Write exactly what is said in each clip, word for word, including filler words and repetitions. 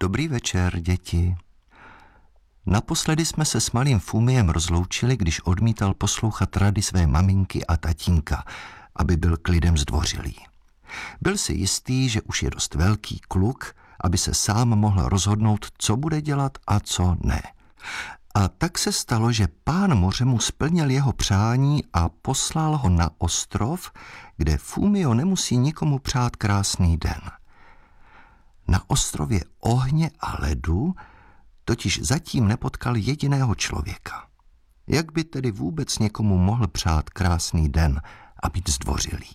Dobrý večer, děti. Naposledy jsme se s malým Fumiem rozloučili, když odmítal poslouchat rady své maminky a tatínka, aby byl klidem zdvořilý. Byl si jistý, že už je dost velký kluk, aby se sám mohl rozhodnout, co bude dělat a co ne. A tak se stalo, že pán moře mu splnil jeho přání a poslal ho na ostrov, kde Fumio nemusí nikomu přát krásný den. Na ostrově ohně a ledu totiž zatím nepotkal jediného člověka. Jak by tedy vůbec někomu mohl přát krásný den a být zdvořilý?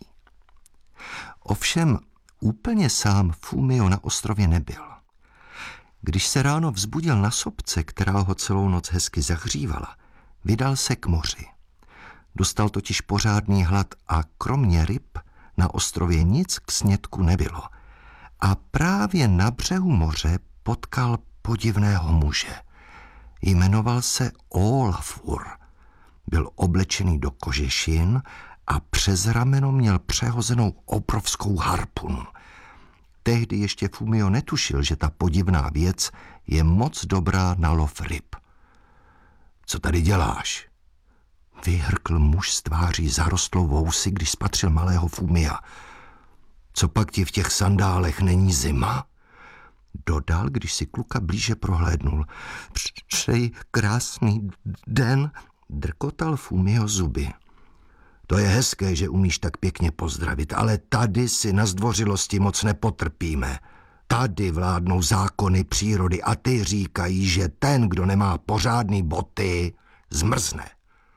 Ovšem úplně sám Fumio na ostrově nebyl. Když se ráno vzbudil na sopce, která ho celou noc hezky zahřívala, vydal se k moři. Dostal totiž pořádný hlad a kromě ryb na ostrově nic k snědku nebylo. A právě na břehu moře potkal podivného muže. Jmenoval se Olafur. Byl oblečený do kožešin a přes rameno měl přehozenou obrovskou harpunu. Tehdy ještě Fumio netušil, že ta podivná věc je moc dobrá na lov ryb. Co tady děláš? Vyhrkl muž s tváří zarostlou vousy, když spatřil malého Fumia. Co pak ti v těch sandálech, není zima? Dodal, když si kluka blíže prohlédnul. Přeji krásný den, drkotal Fumio zuby. To je hezké, že umíš tak pěkně pozdravit, ale tady si na zdvořilosti moc nepotrpíme. Tady vládnou zákony přírody a ty říkají, že ten, kdo nemá pořádný boty, zmrzne.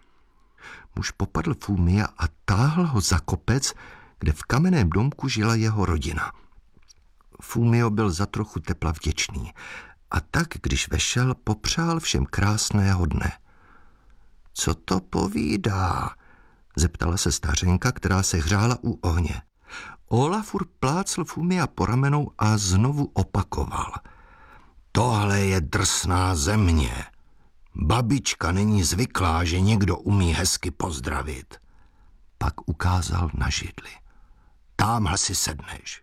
Muž popadl Fumia a táhl ho za kopec, kde v kamenném domku žila jeho rodina. Fumio byl za trochu tepla vděčný a tak, když vešel, popřál všem krásného dne. Co to povídá? Zeptala se stařenka, která se hřála u ohně. Olafur plácl Fumia po ramenou a znovu opakoval. Tohle je drsná země. Babička není zvyklá, že někdo umí hezky pozdravit. Pak ukázal na židli. Támhle si sedneš.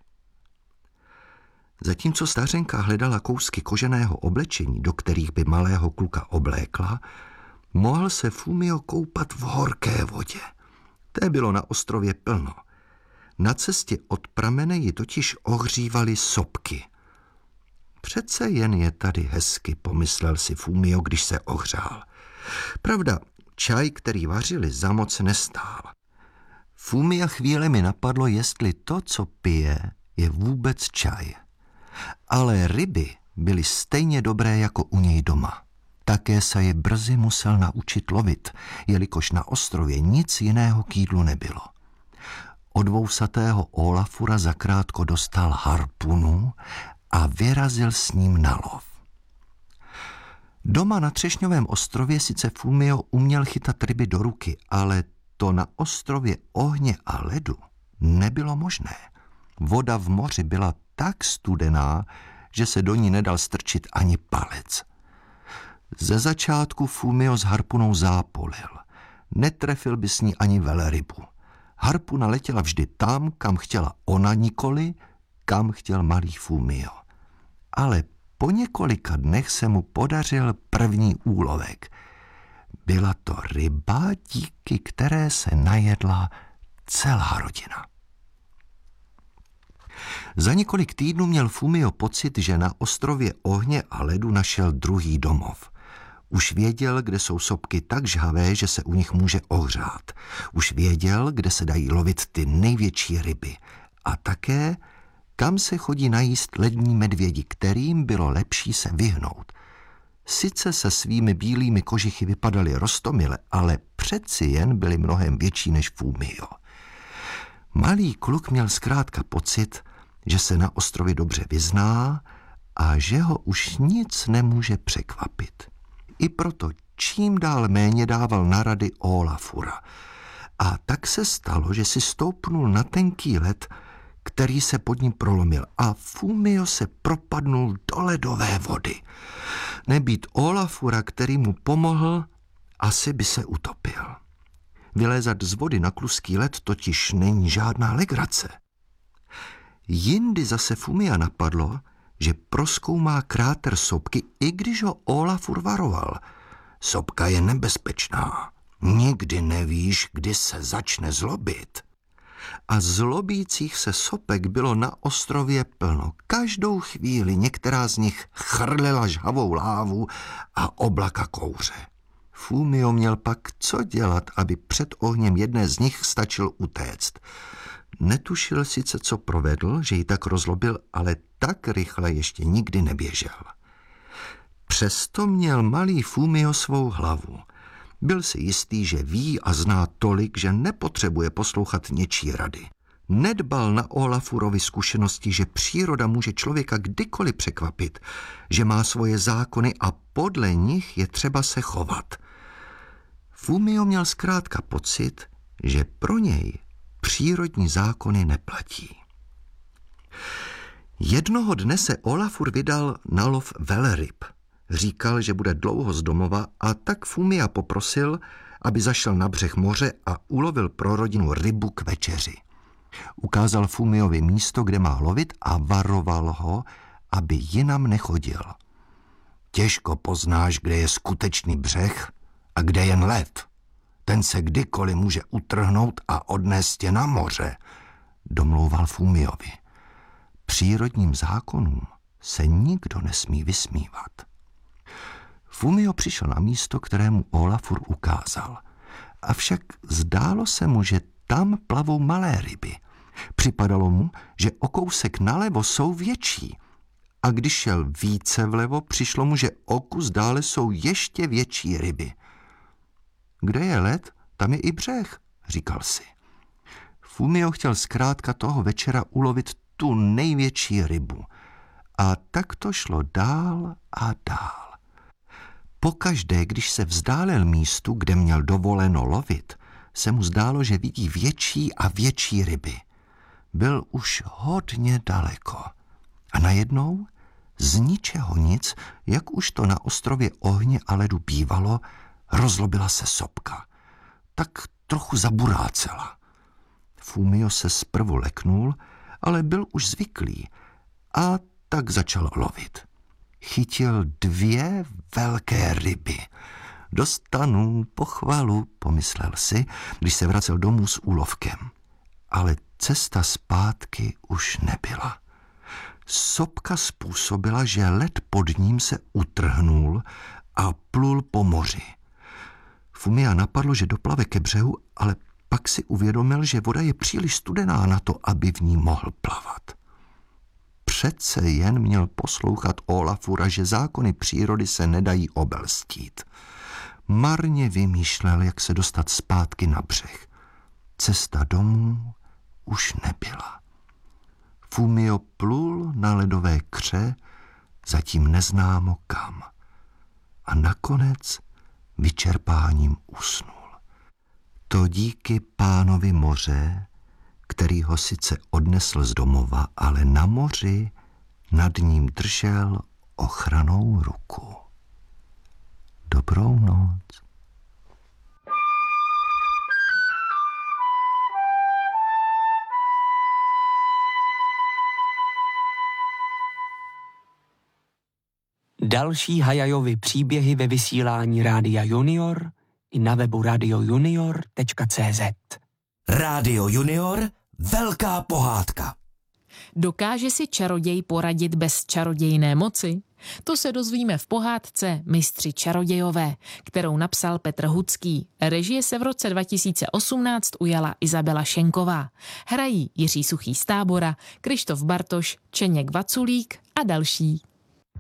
Zatímco stařenka hledala kousky koženého oblečení, do kterých by malého kluka oblékla, mohl se Fumio koupat v horké vodě. Té bylo na ostrově plno. Na cestě od pramene ji totiž ohřívaly sopky. Přece jen je tady hezky, pomyslel si Fumio, když se ohřál. Pravda, čaj, který vařili, za moc nestál. Fumia chvíli mi napadlo, jestli to, co pije, je vůbec čaj. Ale ryby byly stejně dobré jako u něj doma. Také se je brzy musel naučit lovit, jelikož na ostrově nic jiného k jídlu nebylo. Od vousatého Olafura zakrátko dostal harpunu a vyrazil s ním na lov. Doma na Třešňovém ostrově sice Fumio uměl chytat ryby do ruky, ale to na ostrově ohně a ledu nebylo možné. Voda v moři byla tak studená, že se do ní nedal strčit ani palec. Ze začátku Fumio s harpunou zápolil. Netrefil by s ní ani velrybu. Harpuna letěla vždy tam, kam chtěla ona, nikoli kam chtěl malý Fumio. Ale po několika dnech se mu podařil první úlovek. Byla to ryba, díky které se najedla celá rodina. Za několik týdnů měl Fumio pocit, že na ostrově ohně a ledu našel druhý domov. Už věděl, kde jsou sopky tak žhavé, že se u nich může ohřát. Už věděl, kde se dají lovit ty největší ryby. A také, kam se chodí najíst lední medvědi, kterým bylo lepší se vyhnout. Sice se svými bílými kožichy vypadaly roztomile, ale přeci jen byly mnohem větší než Fumio. Malý kluk měl zkrátka pocit, že se na ostrově dobře vyzná a že ho už nic nemůže překvapit. I proto čím dál méně dával na rady Olafura. A tak se stalo, že si stoupnul na tenký led, který se pod ním prolomil a Fumio se propadnul do ledové vody. Nebýt Olafura, který mu pomohl, asi by se utopil. Vylézat z vody na kluský led totiž není žádná legrace. Jindy zase Fumia napadlo, že prozkoumá kráter sopky, i když ho Olafur varoval. Sopka je nebezpečná. Nikdy nevíš, kdy se začne zlobit. A zlobících se sopek bylo na ostrově plno. Každou chvíli některá z nich chrlila žhavou lávu a oblaka kouře. Fumio měl pak co dělat, aby před ohněm jedné z nich stačil utéct. Netušil sice, co provedl, že ji tak rozlobil, ale tak rychle ještě nikdy neběžel. Přesto měl malý Fumio svou hlavu. Byl si jistý, že ví a zná tolik, že nepotřebuje poslouchat něčí rady. Nedbal na Olafurovy zkušenosti, že příroda může člověka kdykoliv překvapit, že má svoje zákony a podle nich je třeba se chovat. Fumio měl zkrátka pocit, že pro něj přírodní zákony neplatí. Jednoho dne se Olafur vydal na lov velryb. Říkal, že bude dlouho z domova, a tak Fumia poprosil, aby zašel na břeh moře a ulovil pro rodinu rybu k večeři. Ukázal Fumiovi místo, kde má lovit, a varoval ho, aby jinam nechodil. Těžko poznáš, kde je skutečný břeh a kde jen led. Ten se kdykoliv může utrhnout a odnést tě na moře, domlouval Fumiovi. Přírodním zákonům se nikdo nesmí vysmívat. Fumio přišel na místo, kterému Olafur ukázal. Avšak zdálo se mu, že tam plavou malé ryby. Připadalo mu, že o kousek nalevo jsou větší. A když šel více vlevo, přišlo mu, že o kus dále jsou ještě větší ryby. Kde je led, tam je i břeh, říkal si. Fumio chtěl zkrátka toho večera ulovit tu největší rybu. A tak to šlo dál a dál. Pokaždé, když se vzdálil místu, kde měl dovoleno lovit, se mu zdálo, že vidí větší a větší ryby. Byl už hodně daleko. A najednou, z ničeho nic, jak už to na ostrově ohně a ledu bývalo, rozlobila se sopka. Tak trochu zaburácela. Fumio se zprvu leknul, ale byl už zvyklý a tak začal lovit. Chytil dvě velké ryby. Dostanu pochvalu, pomyslel si, když se vracel domů s úlovkem. Ale cesta zpátky už nebyla. Sopka způsobila, že led pod ním se utrhnul a plul po moři. Fumia napadlo, že doplave ke břehu, ale pak si uvědomil, že voda je příliš studená na to, aby v ní mohl plavat. Přece jen měl poslouchat Olafura, že zákony přírody se nedají obelstít. Marně vymýšlel, jak se dostat zpátky na břeh. Cesta domů už nebyla. Fumio plul na ledové kře, zatím neznámo kam. A nakonec vyčerpáním usnul. To díky pánovi moře, který ho sice odnesl z domova, ale na moři nad ním držel ochrannou ruku. Dobrou noc. Další Hayajovy příběhy ve vysílání Rádia Junior i na webu radio junior tečka cé zet. Rádio Junior, velká pohádka. Dokáže si čaroděj poradit bez čarodějné moci? To se dozvíme v pohádce Mistři čarodějové, kterou napsal Petr Hudský. Režie se v roce dva tisíce osmnáct ujala Izabela Šenková. Hrají Jiří Suchý z Tábora, Krištof Bartoš, Čeněk Vaculík a další.